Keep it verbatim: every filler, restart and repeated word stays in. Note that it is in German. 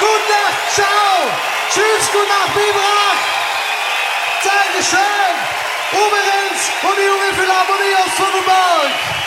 Gute Nacht, ciao. Tschüss, gute Nacht, Biberach. Dankeschön. Uwe Renz und die junge Philharmonie aus Sonneberg.